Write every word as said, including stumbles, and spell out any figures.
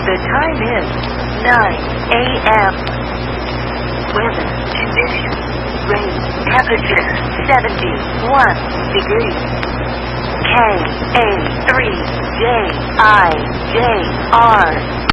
The time is nine A M Weather conditions. Rain. Temperature seventy-one degrees. K A three J I J R